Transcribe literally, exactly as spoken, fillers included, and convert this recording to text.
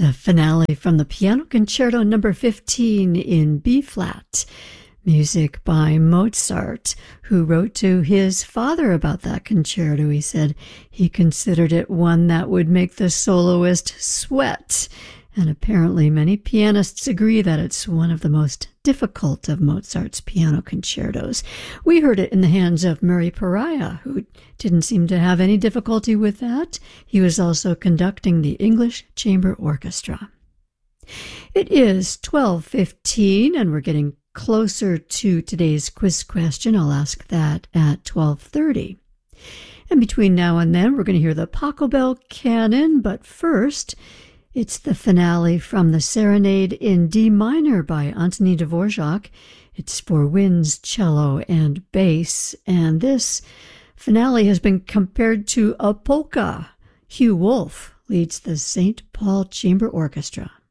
the finale from the Piano Concerto number fifteen in B-flat, music by Mozart, who wrote to his father about that concerto. He said he considered it one that would make the soloist sweat, and apparently many pianists agree that it's one of the most difficult of Mozart's piano concertos. We heard it in the hands of Murray Pariah, who didn't seem to have any difficulty with that. He was also conducting the English Chamber Orchestra. It is twelve fifteen, and we're getting closer to today's quiz question. I'll ask that at twelve thirty. And between now and then, we're going to hear the Pachelbel Canon, but first, it's the finale from the Serenade in D minor by Antoni Dvorak. It's for winds, cello, and bass, and this finale has been compared to a polka. Hugh Wolf leads the Saint Paul Chamber Orchestra.